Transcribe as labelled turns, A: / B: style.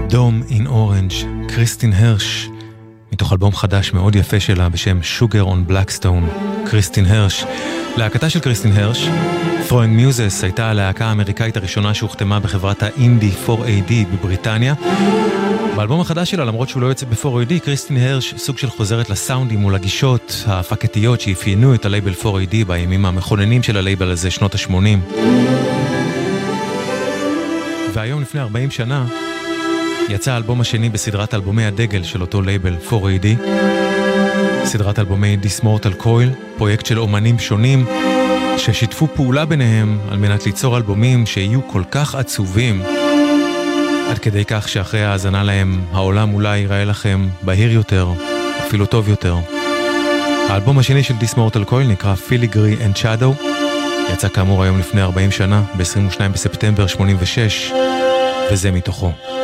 A: דום אין אורנג', קריסטין הרש, מתוך אלבום חדש מאוד יפה שלה בשם Sugar on Blackstone. קריסטין הרש, להקתה של קריסטין הרש, Throwing Muses, הייתה הלהקה האמריקאית הראשונה שהוחתמה בחברת האינדי 4AD בבריטניה. באלבום החדש שלה, למרות שהוא לא יוצא ב-4AD, קריסטין הרש סוג של חוזרת לסאונדים ולגישות ההפקתיות שאפיינו את הלייבל 4AD בימים המכוננים של הלייבל הזה, שנות ה-80. והיום לפני 40 שנה יצא האלבום השני בסדרת אלבומי הדגל של אותו לייבל 4AD, סדרת אלבומי This Mortal Coil, פרויקט של אומנים שונים ששיתפו פעולה ביניהם על מנת ליצור אלבומים שיהיו כל כך עצובים, עד כדי כך שאחרי ההאזנה להם העולם אולי ייראה לכם בהיר יותר, אפילו טוב יותר. האלבום השני של This Mortal Coil נקרא Filigree and Shadow, יצא כאמור היום לפני 40 שנה, ב-22 בספטמבר 86, וזה מתוכו.